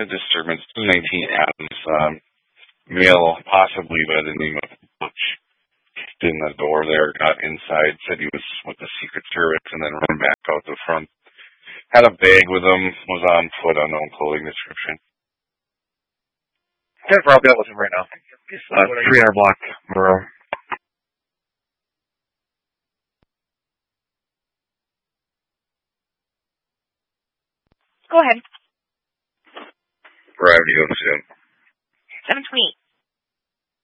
a disturbance. 219 Adams, male, possibly by the name of Butch, in the door there, got inside, said he was with the Secret Service, and then ran back out the front. Had a bag with him, was on foot, unknown clothing description. Okay, I'll be out with him right now. 300 block, Monroe. Go ahead. Where do you go to? 728.